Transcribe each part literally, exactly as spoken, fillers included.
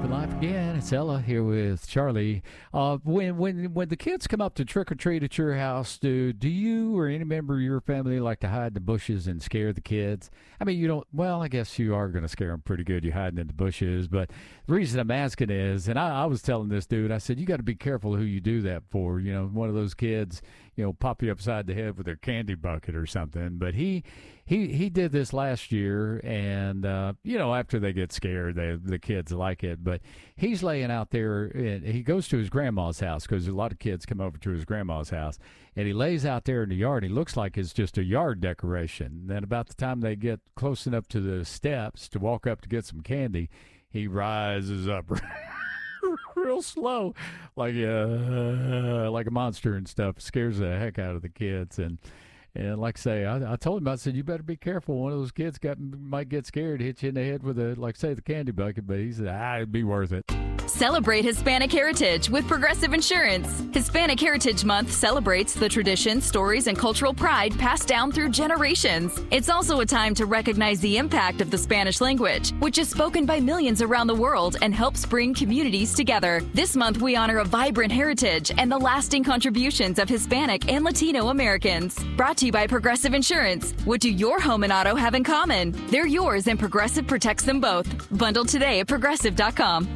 Living Life Again. It's Ella here with Charlie. Uh, when when when the kids come up to trick or treat at your house, do do you or any member of your family like to hide in the bushes and scare the kids? I mean, you don't. Well, I guess you are going to scare them pretty good. You're hiding in the bushes. But the reason I'm asking is, and I, I was telling this dude, I said you got to be careful who you do that for. You know, one of those kids, you know, pop you upside the head with their candy bucket or something. But he. He he did this last year, and, uh, you know, after they get scared, they, the kids like it. But he's laying out there, and he goes to his grandma's house because a lot of kids come over to his grandma's house. And he lays out there in the yard. He looks like it's just a yard decoration. Then about the time they get close enough to the steps to walk up to get some candy, he rises up real slow, like a, like a monster and stuff. Scares the heck out of the kids. And And like I say, I, I told him, I said, you better be careful. One of those kids got might get scared, hit you in the head with, a, like, say, the candy bucket. But he said, ah, it'd be worth it. Celebrate Hispanic Heritage with Progressive Insurance. Hispanic Heritage Month celebrates the traditions, stories, and cultural pride passed down through generations. It's also a time to recognize the impact of the Spanish language, which is spoken by millions around the world and helps bring communities together. This month, we honor a vibrant heritage and the lasting contributions of Hispanic and Latino Americans. Brought to you by Progressive Insurance. What do your home and auto have in common? They're yours, and Progressive protects them both. Bundle today at progressive dot com.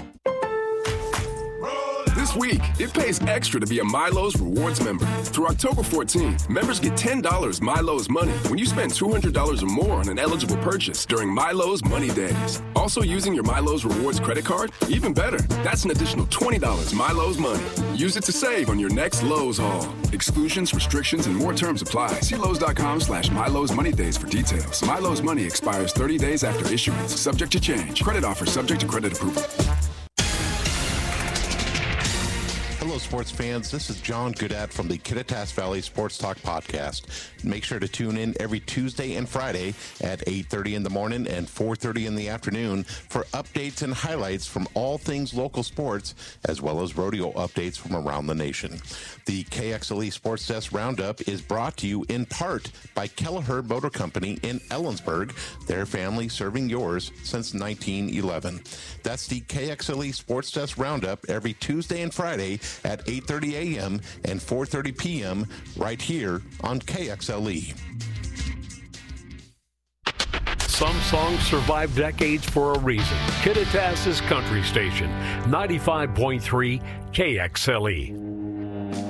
This week, it pays extra to be a Milo's Rewards member. Through October fourteenth, members get ten dollars Milo's Money when you spend two hundred dollars or more on an eligible purchase during Milo's Money Days. Also using your Milo's Rewards credit card? Even better, that's an additional twenty dollars Milo's Money. Use it to save on your next Lowe's haul. Exclusions, restrictions, and more terms apply. See Lowe's.com slash Milo's Money Days for details. Milo's Money expires thirty days after issuance. Subject to change. Credit offer subject to credit approval. Hello, sports fans. This is John Goodat from the Kittitas Valley Sports Talk Podcast. Make sure to tune in every Tuesday and Friday at eight thirty in the morning and four thirty in the afternoon for updates and highlights from all things local sports, as well as rodeo updates from around the nation. The K X L E Sports Desk Roundup is brought to you in part by Kelleher Motor Company in Ellensburg, their family serving yours since nineteen eleven. That's the K X L E Sports Desk Roundup every Tuesday and Friday at eight thirty a.m. and four thirty p.m. right here on K X L E. Some songs survive decades for a reason. Kittitas Country Station, ninety-five point three K X L E.